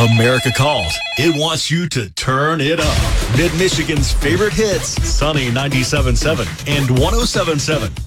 America calls. It wants you to turn it up. Mid-Michigan's favorite hits, Sunny 97.7 and 107.7.